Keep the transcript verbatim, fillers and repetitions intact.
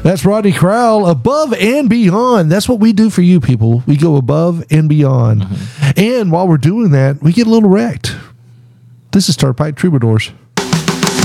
That's Rodney Crowell, Above and Beyond. That's what we do for you people. We go above and beyond. Mm-hmm. And while we're doing that, we get a little wrecked. This is Turnpike Troubadours.